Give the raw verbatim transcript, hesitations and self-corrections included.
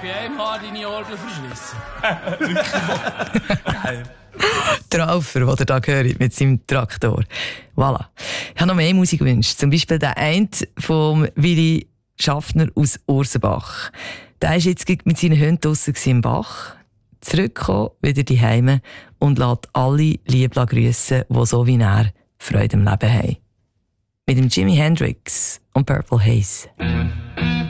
bei einem Haar deine Orgel verschlissen. Geil. Der Alfer, den ihr da hört mit seinem Traktor. Voilà. Ich habe noch mehr Musik gewünscht. Zum Beispiel der eine von Willi Schaffner aus Ursenbach. Der war jetzt mit seinen Hunden draussen im Bach. Zurückgekommen, wieder die Heime und lässt alle Liebler grüssen, die so wie er Freude im Leben haben. Mit dem Jimi Hendrix und Purple Haze.